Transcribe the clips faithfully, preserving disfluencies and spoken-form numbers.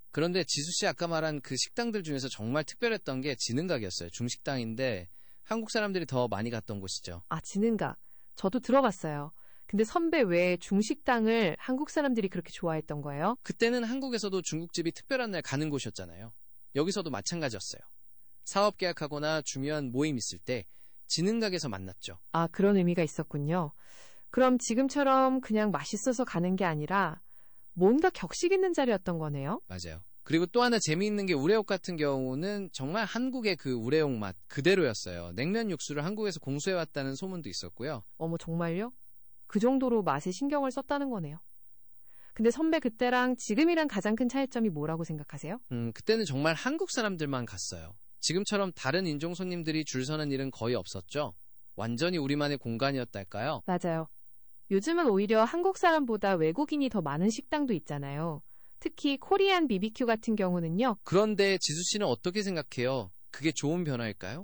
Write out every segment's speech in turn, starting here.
그런데 지수씨 아까 말한 그 식당들 중에서 정말 특별했던 게 지능각이었어요. 중식당인데 한국 사람들이 더 많이 갔던 곳이죠. 아, 지능각. 저도 들어봤어요. 근데 선배 왜 중식당을 한국 사람들이 그렇게 좋아했던 거예요? 그때는 한국에서도 중국집이 특별한 날 가는 곳이었잖아요. 여기서도 마찬가지였어요. 사업 계약하거나 중요한 모임 있을 때 지능각에서 만났죠. 아, 그런 의미가 있었군요. 그럼 지금처럼 그냥 맛있어서 가는 게 아니라 뭔가 격식 있는 자리였던 거네요? 맞아요. 그리고 또 하나 재미있는 게 우레옥 같은 경우는 정말 한국의 그 우레옥 맛 그대로였어요. 냉면 육수를 한국에서 공수해왔다는 소문도 있었고요. 어머, 정말요? 그 정도로 맛에 신경을 썼다는 거네요. 근데 선배 그때랑 지금이랑 가장 큰 차이점이 뭐라고 생각하세요? 음, 그때는 정말 한국 사람들만 갔어요. 지금처럼 다른 인종 손님들이 줄 서는 일은 거의 없었죠. 완전히 우리만의 공간이었달까요? 맞아요. 요즘은 오히려 한국 사람보다 외국인이 더 많은 식당도 있잖아요. 특히 코리안 비비큐 같은 경우는요. 그런데 지수 씨는 어떻게 생각해요? 그게 좋은 변화일까요?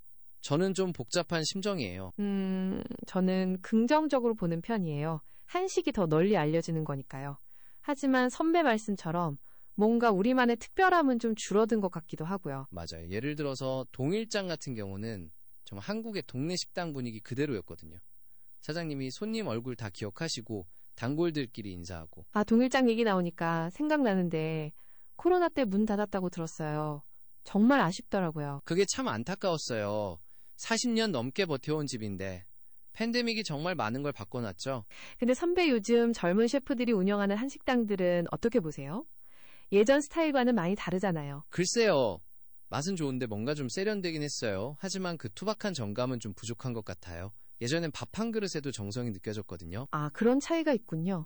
저는 좀 복잡한 심정이에요. 음, 저는 긍정적으로 보는 편이에요. 한식이 더 널리 알려지는 거니까요. 하지만 선배 말씀처럼 뭔가 우리만의 특별함은 좀 줄어든 것 같기도 하고요. 맞아요. 예를 들어서 동일장 같은 경우는 정말 한국의 동네 식당 분위기 그대로였거든요. 사장님이 손님 얼굴 다 기억하시고 단골들끼리 인사하고. 아, 동일장 얘기 나오니까 생각나는데 코로나 때 문 닫았다고 들었어요. 정말 아쉽더라고요. 그게 참 안타까웠어요. 사십 년 넘게 버텨온 집인데 팬데믹이 정말 많은 걸 바꿔놨죠. 근데 선배 요즘 젊은 셰프들이 운영하는 한식당들은 어떻게 보세요? 예전 스타일과는 많이 다르잖아요. 글쎄요. 맛은 좋은데 뭔가 좀 세련되긴 했어요. 하지만 그 투박한 정감은 좀 부족한 것 같아요. 예전엔 밥 한 그릇에도 정성이 느껴졌거든요. 아, 그런 차이가 있군요.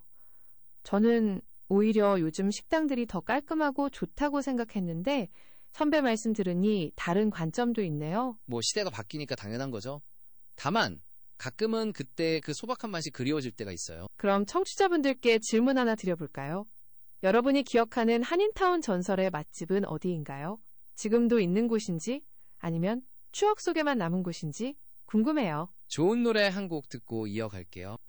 저는 오히려 요즘 식당들이 더 깔끔하고 좋다고 생각했는데 선배 말씀 들으니 다른 관점도 있네요. 뭐 시대가 바뀌니까 당연한 거죠. 다만 가끔은 그때 그 소박한 맛이 그리워질 때가 있어요. 그럼 청취자분들께 질문 하나 드려볼까요? 여러분이 기억하는 한인타운 전설의 맛집은 어디인가요? 지금도 있는 곳인지 아니면 추억 속에만 남은 곳인지 궁금해요. 좋은 노래 한 곡 듣고 이어갈게요.